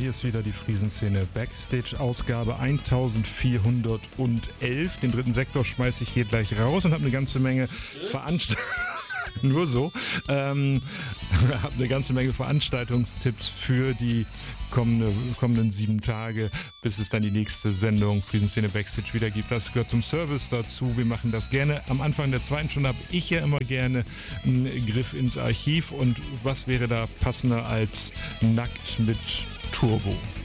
hier ist wieder die Friesenszene Backstage, Ausgabe 1411. Den dritten Sektor schmeiße ich hier gleich raus und habe eine ganze Menge habe eine ganze Menge Veranstaltungstipps für die kommenden 7 Tage, bis es dann die nächste Sendung Friesenszene Backstage wieder gibt. Das gehört zum Service dazu. Wir machen das gerne. Am Anfang der zweiten Stunde habe ich ja immer gerne einen Griff ins Archiv. Und was wäre da passender als Nackt mit Turbo?